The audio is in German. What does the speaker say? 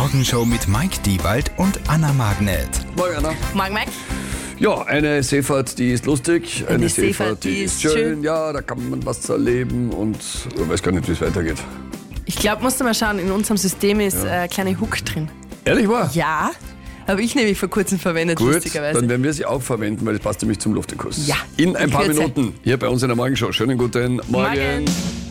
Morgenshow mit Mike Diewald und Anna Magnet. Morgen, Anna. Morgen, Mike. Ja, eine Seefahrt, die ist lustig, eine Seefahrt, die ist schön. Ja, da kann man was erleben und ich weiß gar nicht, wie es weitergeht. Ich glaube, musst du mal schauen, in unserem System ist ein kleiner Hook drin. Ehrlich wahr? Ja, habe ich nämlich vor kurzem verwendet, Gut, lustigerweise. dann werden wir sie auch verwenden, weil das passt nämlich zum Luftikuss. Ja, In ein in paar Kürze. Minuten hier bei uns in der Morgenshow. Schönen guten Morgen. Morgen.